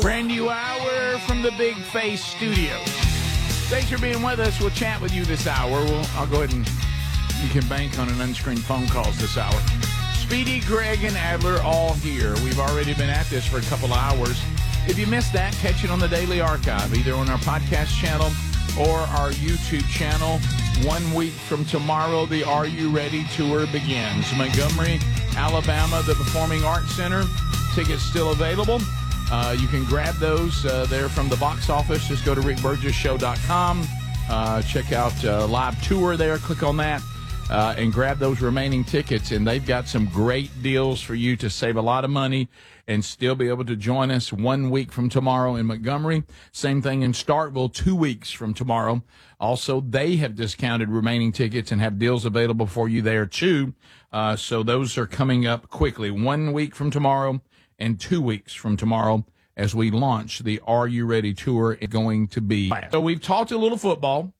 Brand new hour from the Big Face Studios. Thanks for being with us. We'll chat with you this hour. I'll go ahead and you can bank on an unscreened phone calls this hour. Speedy, Greg, and Adler all here. We've already been at this for a couple of hours. If you missed that, catch it on the Daily Archive, either on our podcast channel or our YouTube channel. 1 week from tomorrow, the Are You Ready tour begins. Montgomery, Alabama, the Performing Arts Center. Tickets still available. You can grab those there from the box office. Just go to rickburgesshow.com. Check out live tour there. Click on that and grab those remaining tickets. And they've got some great deals for you to save a lot of money and still be able to join us 1 week from tomorrow in Montgomery. Same thing in Starkville 2 weeks from tomorrow. Also, they have discounted remaining tickets and have deals available for you there, too. So those are coming up quickly. 1 week from tomorrow and 2 weeks from tomorrow as we launch the Are You Ready tour. It's going to be. So we've talked a little football,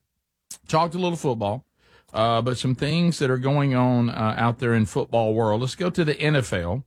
but some things that are going on out there in football world. Let's go to the NFL.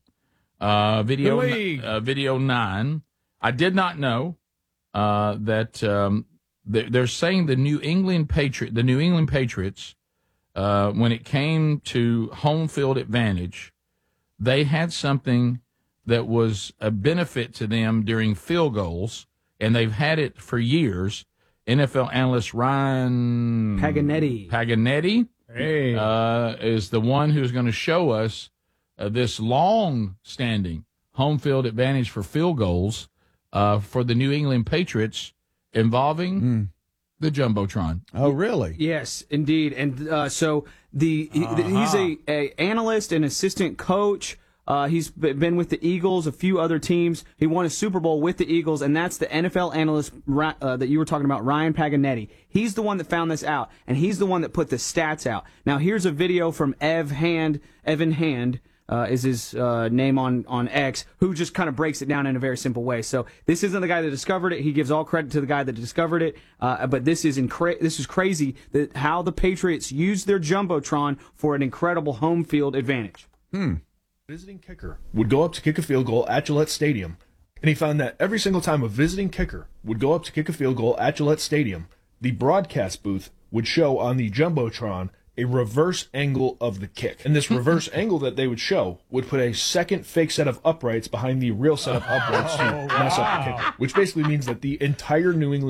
Video 9. I did not know that they're saying the New England Patriots, when it came to home field advantage, they had something that was a benefit to them during field goals, and they've had it for years. NFL analyst Ryan Paganetti is the one who's going to show us this long-standing home field advantage for field goals for the New England Patriots involving the Jumbotron. Oh, really? Yes, indeed. And so he's a analyst and assistant coach. He's been with the Eagles, a few other teams. He won a Super Bowl with the Eagles, and that's the NFL analyst that you were talking about, Ryan Paganetti. He's the one that found this out, and he's the one that put the stats out. Now, here's a video from Evan Hand, is his name on X, who just kind of breaks it down in a very simple way. So this isn't the guy that discovered it. He gives all credit to the guy that discovered it. But this is crazy that how the Patriots used their Jumbotron for an incredible home field advantage. Visiting kicker would go up to kick a field goal at Gillette Stadium, and he found that every single time a visiting kicker would go up to kick a field goal at Gillette Stadium, the broadcast booth would show on the Jumbotron a reverse angle of the kick. And this reverse angle that they would show would put a second fake set of uprights behind the real set of uprights to mess up the kicker, which basically means that the entire New England